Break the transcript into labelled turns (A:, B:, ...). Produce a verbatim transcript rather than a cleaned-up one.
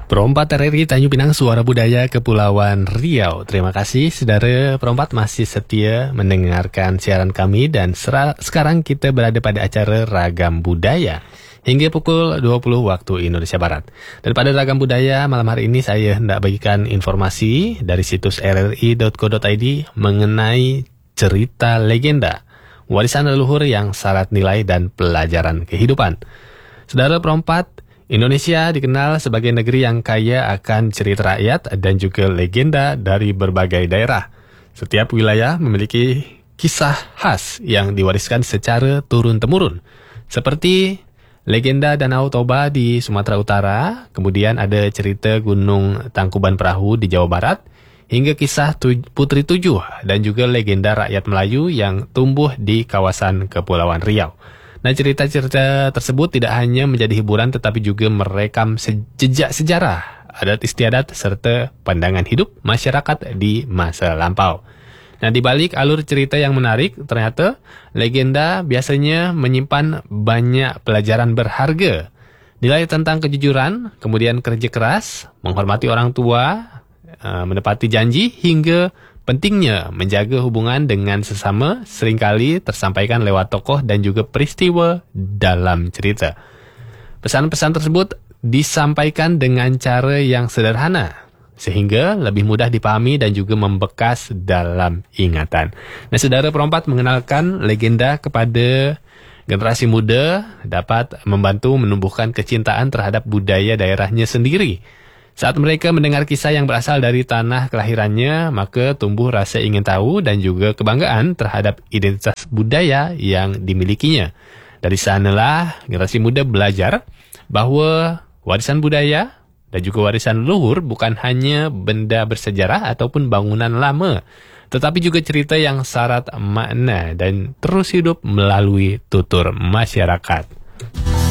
A: Perompat R R I Tanjung Pinang, Suara Budaya Kepulauan Riau. Terima kasih saudara perompat masih setia mendengarkan siaran kami, dan sera- sekarang kita berada pada acara Ragam Budaya hingga pukul dua puluh waktu Indonesia Barat. Dan pada Ragam Budaya malam hari ini saya hendak bagikan informasi dari situs r r i dot co dot i d mengenai cerita legenda, warisan leluhur yang syarat nilai dan pelajaran kehidupan. Saudara perompat, Indonesia dikenal sebagai negeri yang kaya akan cerita rakyat dan juga legenda dari berbagai daerah. Setiap wilayah memiliki kisah khas yang diwariskan secara turun-temurun. Seperti legenda Danau Toba di Sumatera Utara, kemudian ada cerita Gunung Tangkuban Perahu di Jawa Barat, hingga kisah tu- Putri Tujuh dan juga legenda rakyat Melayu yang tumbuh di kawasan Kepulauan Riau. Nah, cerita-cerita tersebut tidak hanya menjadi hiburan tetapi juga merekam se- jejak sejarah, adat istiadat, serta pandangan hidup masyarakat di masa lampau. Nah, di balik alur cerita yang menarik, ternyata legenda biasanya menyimpan banyak pelajaran berharga. Nilai tentang kejujuran, kemudian kerja keras, menghormati orang tua, menepati janji, hingga pentingnya menjaga hubungan dengan sesama seringkali tersampaikan lewat tokoh dan juga peristiwa dalam cerita. Pesan-pesan tersebut disampaikan dengan cara yang sederhana, sehingga lebih mudah dipahami dan juga membekas dalam ingatan. Nah, saudara perompat, mengenalkan legenda kepada generasi muda dapat membantu menumbuhkan kecintaan terhadap budaya daerahnya sendiri. Saat mereka mendengar kisah yang berasal dari tanah kelahirannya, maka tumbuh rasa ingin tahu dan juga kebanggaan terhadap identitas budaya yang dimilikinya. Dari sanalah generasi muda belajar bahwa warisan budaya dan juga warisan leluhur bukan hanya benda bersejarah ataupun bangunan lama, tetapi juga cerita yang syarat makna dan terus hidup melalui tutur masyarakat.